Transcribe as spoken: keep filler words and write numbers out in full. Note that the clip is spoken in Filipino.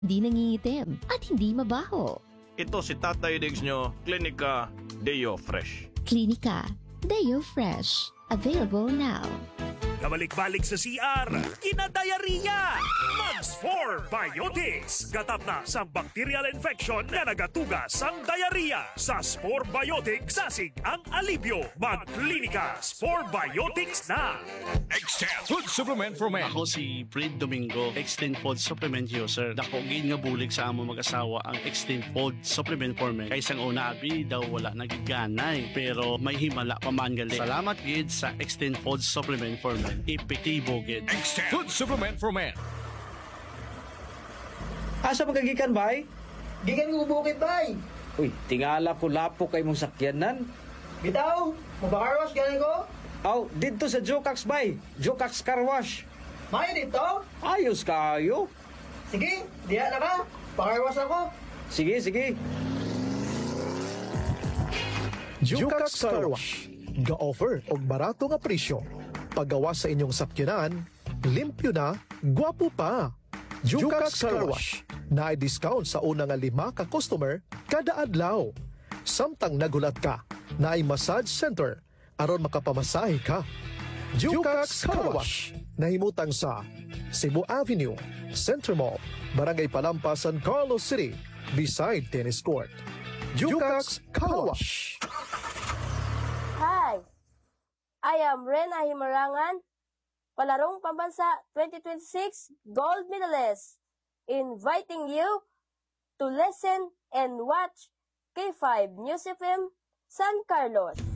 Hindi nangingitim at hindi mabaho. Ito si Tatay Diggs nyo, Klinika Deo Fresh. Klinika Deo Fresh. Available now. Kabalik-balik sa C R, kinadayariya! Mags four Biotics! Gatap na sa bacterial infection na nagatugas ang diarrhea. Sa Spore Biotics, sasig ang alibyo. Mag-klinika, Spore Biotics na! Extend Food Supplement for Men. Ako si Fred Domingo, Extend Food Supplement user. Dako gid nga bulig sa amo mag-asawa ang Extend Food Supplement for Men. Kaysa ang una abi daw wala nagiganay, pero may himala pa man gali. Salamat gid sa Extend Food Supplement for Men. Epektibo gid. Extend Food Supplement for Men. Asa magagikan bay? Gikan ko bukid bay. Uy, tingala ko lapo kay mong sakyanan. Bitaw, mabakarwas galing ko. Aw, dito sa Jokax bay. Jokax Car Wash. Mayo dito. Ayos kayo. Sige, diya na ka. Pakarwas ako. Sige, sige. Jukax Car Wash. Ga-offer og barato nga presyo. Paggawa sa inyong sakyanan, limpyo na, gwapo pa. Jukax Car Wash. Na discount sa una nga lima ka customer kada adlaw. Samtang nagulat ka, na ay massage center aron makapamasahe ka. Jukax Car Wash. Nahimutang sa Cebu Avenue, Center Mall, Barangay Palampas, San Carlos City, beside tennis court. Jukax Car Wash. Hi, I am Rena Himarangan, Palarong Pambansa twenty twenty-six Gold Medalist, inviting you to listen and watch K five News F M San Carlos.